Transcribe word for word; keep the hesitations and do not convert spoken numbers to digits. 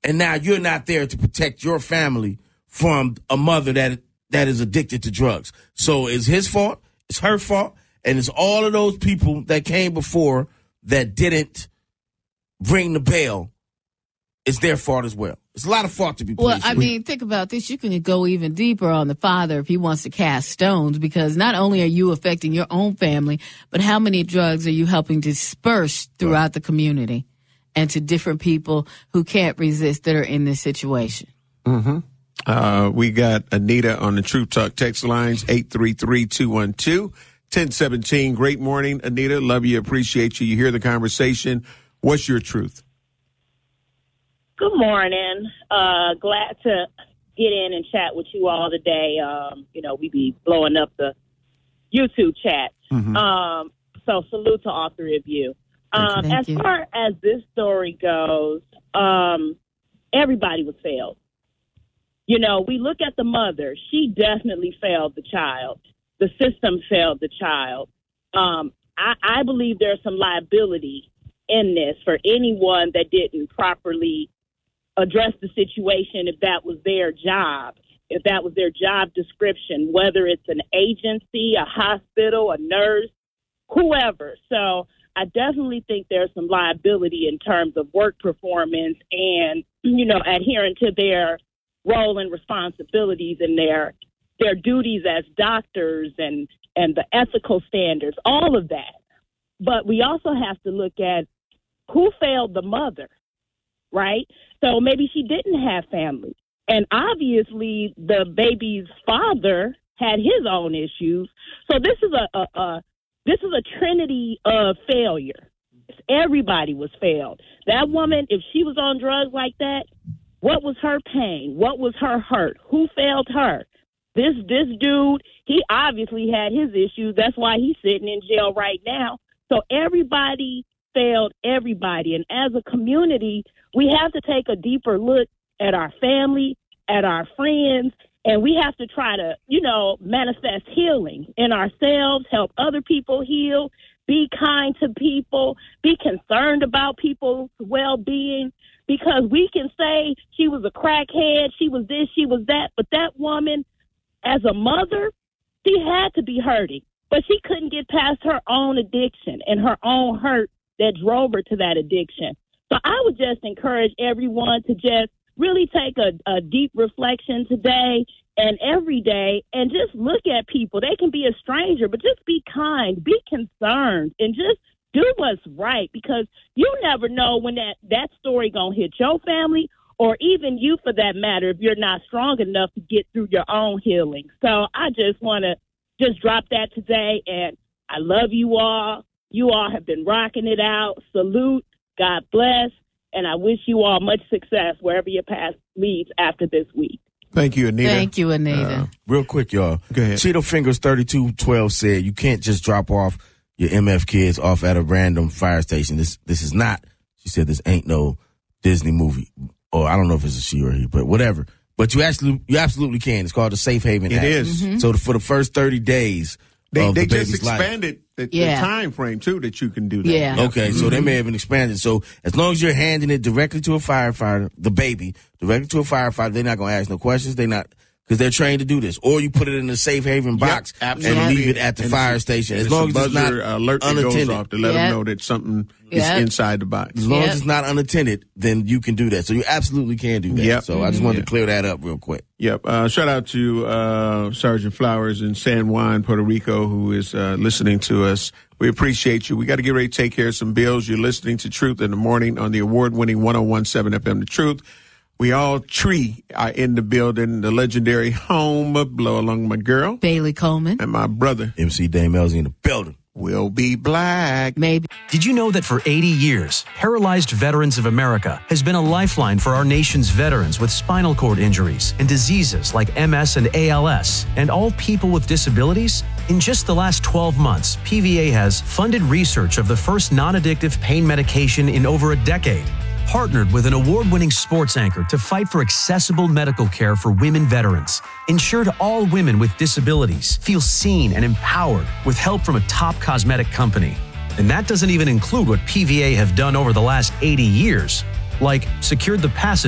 and now you're not there to protect your family from a mother that that is addicted to drugs. So it's his fault, it's her fault, and it's all of those people that came before that didn't ring the bell. It's their fault as well. It's a lot of fault to be placed. Well, I mean, think about this. You can go even deeper on the father if he wants to cast stones, because not only are you affecting your own family, but how many drugs are you helping disperse throughout right. the community and to different people who can't resist that are in this situation? Mm-hmm. Uh, we got Anita on the Truth Talk text lines, eight three three, two one two, one oh one seven. Great morning, Anita. Love you. Appreciate you. You hear the conversation. What's your truth? Good morning. Uh, glad to get in and chat with you all today. Um, you know, we be blowing up the YouTube chat. Mm-hmm. Um, so salute to all three of you. Um, you. As you. far as this story goes, um, everybody was failed. You know, we look at the mother. She definitely failed the child. The system failed the child. Um, I, I believe there's some liability in this for anyone that didn't properly address the situation if that was their job, if that was their job description, whether it's an agency, a hospital, a nurse, whoever. So I definitely think there's some liability in terms of work performance and, you know, adhering to their role and responsibilities and their their duties as doctors and, and the ethical standards, all of that. But we also have to look at who failed the mother, right? So maybe she didn't have family. And obviously the baby's father had his own issues. So this is a, a, a this is a trinity of failure. Everybody was failed. That woman, if she was on drugs like that, what was her pain? What was her hurt? Who failed her? This this dude, he obviously had his issues. That's why he's sitting in jail right now. So everybody failed everybody. And as a community, we have to take a deeper look at our family, at our friends, and we have to try to, you know, manifest healing in ourselves, help other people heal, be kind to people, be concerned about people's well-being, because we can say she was a crackhead, she was this, she was that, but that woman, as a mother, she had to be hurting, but she couldn't get past her own addiction and her own hurt that drove her to that addiction. So I would just encourage everyone to just really take a, a deep reflection today and every day and just look at people. They can be a stranger, but just be kind, be concerned, and just do what's right, because you never know when that, that story going to hit your family or even you, for that matter, if you're not strong enough to get through your own healing. So I just want to just drop that today, and I love you all. You all have been rocking it out. Salute. God bless. And I wish you all much success wherever your path leads after this week. Thank you, Anita. Thank you, Anita. Uh, real quick, y'all. Go ahead. Cheeto Fingers thirty-two twelve said you can't just drop off your M F kids off at a random fire station. This this is not, she said, this ain't no Disney movie. Or I don't know if it's a she or he, but whatever. But you actually, you absolutely can. It's called the Safe Haven Act. It is. Mm-hmm. So for the first thirty days They, of they the just baby's life. expanded the, Yeah. the time frame, too, that you can do that. Yeah. Okay, so they may have been expanded. So as long as you're handing it directly to a firefighter, the baby, directly to a firefighter, they're not going to ask no questions. They're not, because they're trained to do this. Or you put it in a safe haven box Yep, and absolutely. leave it at the And fire it's a- station. As it's long a as it's not buzzer alert that unattended. goes off to let Yep. them know that something is Yep. inside the box. As long Yep. as it's not unattended, then you can do that. So you absolutely can do that. Yep. So I just wanted Yep. to clear that up real quick. Yep. Uh, shout out to uh, Sergeant Flowers in San Juan, Puerto Rico, who is uh, listening to us. We appreciate you. We got to get ready to take care of some bills. You're listening to Truth in the Morning on the award-winning one oh one point seven F M The Truth. We all tree are in the building, the legendary home of Blow Along My Girl. Bailey Coleman. And my brother, M C Dame Elsie in the building. Will Be Black. Maybe. Did you know that for eighty years, Paralyzed Veterans of America has been a lifeline for our nation's veterans with spinal cord injuries and diseases like M S and A L S, and all people with disabilities? In just the last twelve months, P V A has funded research of the first non-addictive pain medication in over a decade, partnered with an award-winning sports anchor to fight for accessible medical care for women veterans, ensured all women with disabilities feel seen and empowered with help from a top cosmetic company. And that doesn't even include what P V A have done over the last eighty years, like secured the passage